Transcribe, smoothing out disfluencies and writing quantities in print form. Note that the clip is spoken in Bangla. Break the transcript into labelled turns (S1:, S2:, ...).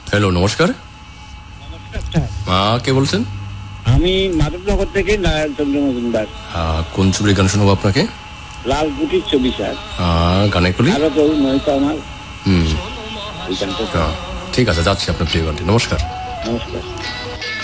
S1: হ্যালো, নমস্কার। কে বলছেন?
S2: আমি মাধবনগর থেকে নারায়ণ চন্দ্র মজুমদার।
S1: কোন ছবির গান শোনাবো আপনাকে?
S2: লাল কুটির ছবি স্যার।
S1: গানে করি
S2: আরো তো নয়তো আমার।
S1: ঠিক আছে, যাচ্ছি আপনার প্রিয় গানটি। নমস্কার।
S2: নমস্কার।